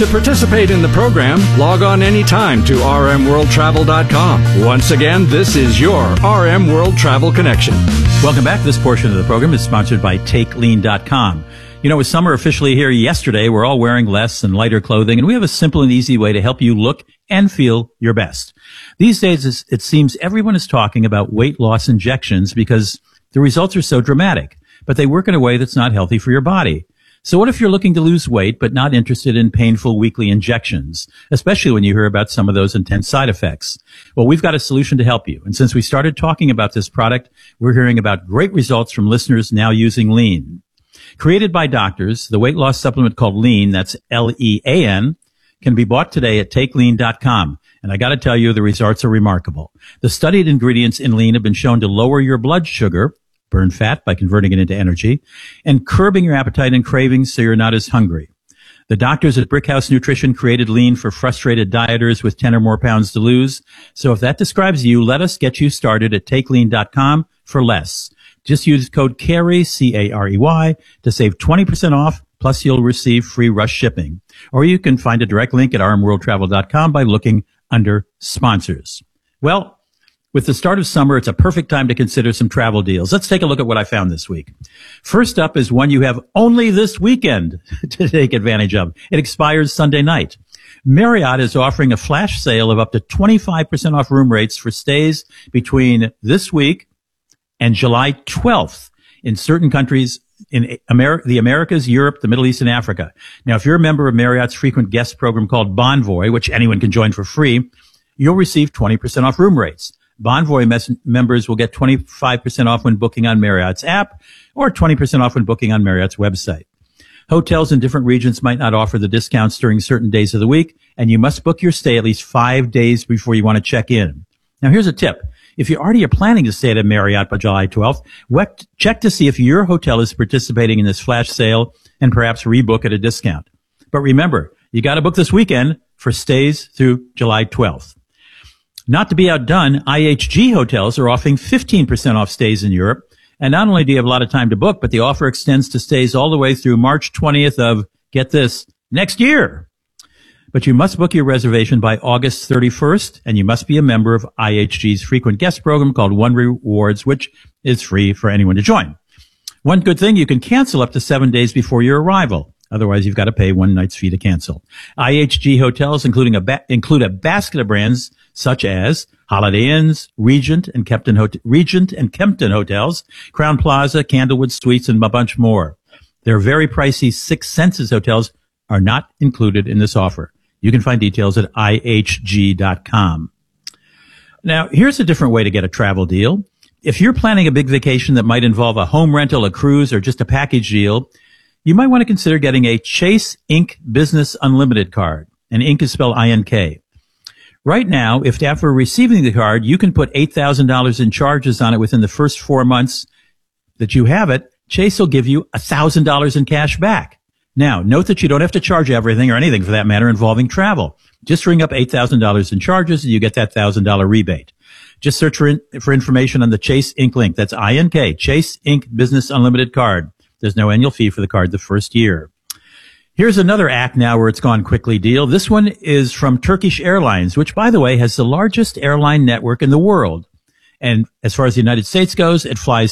To participate in the program, log on anytime to rmworldtravel.com. Once again, this is your RM World Travel Connection. Welcome back. This portion of the program is sponsored by TakeLean.com. You know, with summer officially here yesterday, we're all wearing less and lighter clothing, and we have a simple and easy way to help you look and feel your best. These days, it seems everyone is talking about weight loss injections because the results are so dramatic, but they work in a way that's not healthy for your body. So what if you're looking to lose weight but not interested in painful weekly injections, especially when you hear about some of those intense side effects? Well, we've got a solution to help you. And since we started talking about this product, we're hearing about great results from listeners now using Lean. Created by doctors, the weight loss supplement called Lean, that's Lean, can be bought today at TakeLean.com. And I got to tell you, the results are remarkable. The studied ingredients in Lean have been shown to lower your blood sugar, burn fat by converting it into energy, and curbing your appetite and cravings so you're not as hungry. The doctors at Brickhouse Nutrition created Lean for frustrated dieters with 10 or more pounds to lose. So if that describes you, let us get you started at TakeLean.com for less. Just use code CAREY, C-A-R-E-Y, to save 20% off, plus you'll receive free rush shipping. Or you can find a direct link at rmworldtravel.com by looking under sponsors. Well, with the start of summer, it's a perfect time to consider some travel deals. Let's take a look at what I found this week. First up is one you have only this weekend to take advantage of. It expires Sunday night. Marriott is offering a flash sale of up to 25% off room rates for stays between this week and July 12th in certain countries in the Americas, Europe, the Middle East, and Africa. Now, if you're a member of Marriott's frequent guest program called Bonvoy, which anyone can join for free, you'll receive 20% off room rates. Bonvoy members will get 25% off when booking on Marriott's app or 20% off when booking on Marriott's website. Hotels in different regions might not offer the discounts during certain days of the week, and you must book your stay at least 5 days before you want to check in. Now, here's a tip. If you already are planning to stay at a Marriott by July 12th, check to see if your hotel is participating in this flash sale and perhaps rebook at a discount. But remember, you got to book this weekend for stays through July 12th. Not to be outdone, IHG hotels are offering 15% off stays in Europe. And not only do you have a lot of time to book, but the offer extends to stays all the way through March 20th of, get this, next year. But you must book your reservation by August 31st, and you must be a member of IHG's frequent guest program called One Rewards, which is free for anyone to join. One good thing, you can cancel up to 7 days before your arrival. Otherwise, you've got to pay one night's fee to cancel. IHG hotels, include a basket of brands such as Holiday Inns, Regent and Kempton hotels, Crown Plaza, Candlewood Suites, and a bunch more. Their very pricey Six Senses hotels are not included in this offer. You can find details at ihg.com. Now, here's a different way to get a travel deal. If you're planning a big vacation that might involve a home rental, a cruise, or just a package deal, you might want to consider getting a Chase Ink Business Unlimited card. And Ink is spelled I-N-K. Right now, if after receiving the card, you can put $8,000 in charges on it within the first 4 months that you have it, Chase will give you $1,000 in cash back. Now, note that you don't have to charge everything or anything for that matter involving travel. Just ring up $8,000 in charges and you get that $1,000 rebate. Just search for information on the Chase Ink link. That's I-N-K, Chase Ink Business Unlimited card. There's no annual fee for the card the first year. Here's another act now where it's gone quickly deal. This one is from Turkish Airlines, which, by the way, has the largest airline network in the world. And as far as the United States goes, it flies